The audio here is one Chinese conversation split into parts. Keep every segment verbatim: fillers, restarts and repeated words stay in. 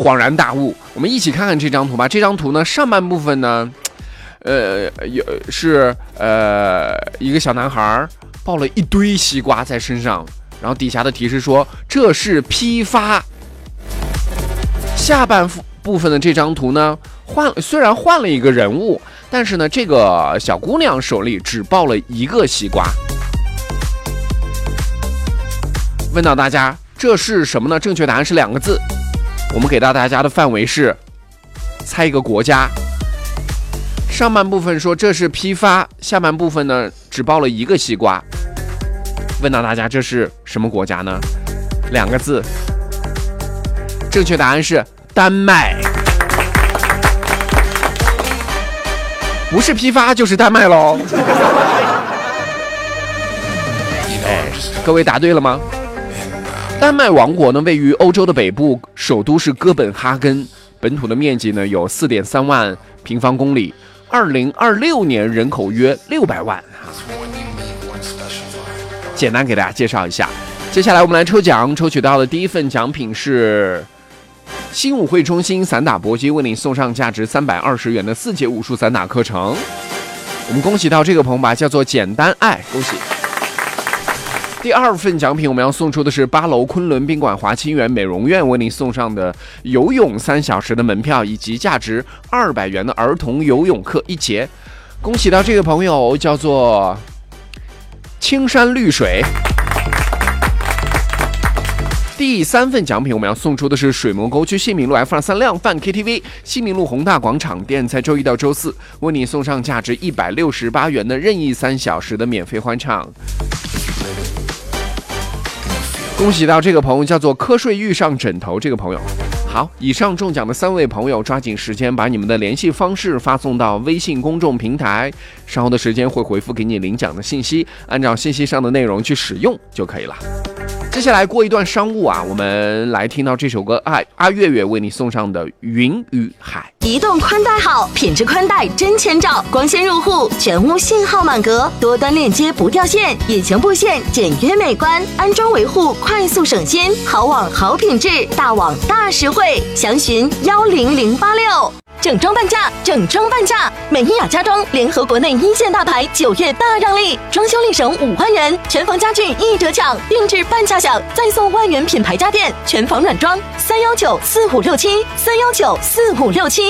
恍然大悟。我们一起看看这张图吧。这张图呢，上半部分呢，呃，有是呃一个小男孩抱了一堆西瓜在身上，然后底下的提示说这是批发。下半部分的这张图呢，换虽然换了一个人物，但是呢，这个小姑娘手里只抱了一个西瓜。问到大家这是什么呢？正确答案是两个字。我们给到大家的范围是猜一个国家。上半部分说这是批发，下半部分呢只抱了一个西瓜。问到大家这是什么国家呢？两个字。正确答案是丹麦。不是批发就是丹麦喽。哎，各位答对了吗？丹麦王国呢，位于欧洲的北部，首都是哥本哈根，本土的面积呢有 四点三万平方公里，二零二六年人口约六百万。简单给大家介绍一下，接下来我们来抽奖，抽取到的第一份奖品是新武会中心散打搏击为你送上价值三百二十元的四节武术散打课程。我们恭喜到这个朋友吧，叫做简单爱，恭喜。第二份奖品我们要送出的是八楼昆仑宾馆华清园美容院为你送上的游泳三小时的门票，以及价值二百元的儿童游泳课一节。恭喜到这个朋友叫做青山绿水。第三份奖品我们要送出的是水磨沟区新民路 F 二三量贩 K T V 新民路宏大广场店，在周一到周四为你送上价值一百六十八元的任意三小时的免费欢唱。恭喜到这个朋友叫做瞌睡遇上枕头，这个朋友好。以上中奖的三位朋友抓紧时间把你们的联系方式发送到微信公众平台，稍后的时间会回复给你领奖的信息，按照信息上的内容去使用就可以了。接下来过一段商务啊，我们来听到这首歌阿阿月月为你送上的云与海。 移动宽带好，品质宽带真千兆，光纤入户，全屋信号满格，多端链接不掉线，隐形布线简约美观，安装维护快速省心，好网好品质，大网大实惠，详询幺零零八六。整装半价，整装半价！美伊雅家装联合国内一线大牌，九月大让利，装修立省五万元，全房家具一折抢，定制半价享，再送万元品牌家电，全房软装，三幺九四五六七，三幺九四五六七。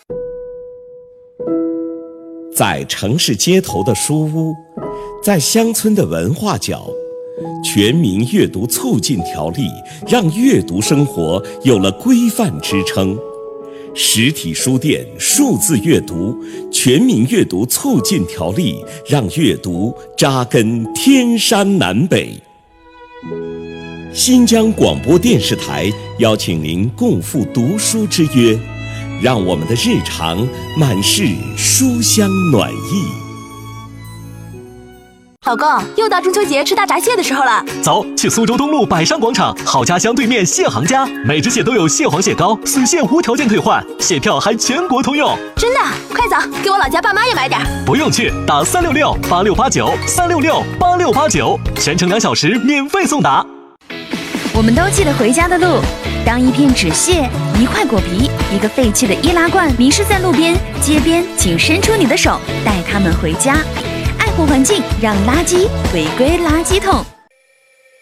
在城市街头的书屋，在乡村的文化角，全民阅读促进条例让阅读生活有了规范支撑。实体书店数字阅读全民阅读促进条例让阅读扎根天山南北。新疆广播电视台邀请您共赴读书之约，让我们的日常满是书香暖意。 老公，又到中秋节吃大闸蟹的时候了， 走，去苏州东路百商广场好家乡对面蟹行家，每只蟹都有蟹黄蟹膏，死蟹无条件退换，蟹票还全国通用。 真的？快走，给我老家爸妈也买点。 不用去，打三六六八六八九三六六八六八九，全程两小时免费送达。 我们都记得回家的路，当一片纸屑、一块果皮、一个废弃的易拉罐迷失在路边、街边，请伸出你的手，带他们回家。爱护环境，让垃圾回归垃圾桶。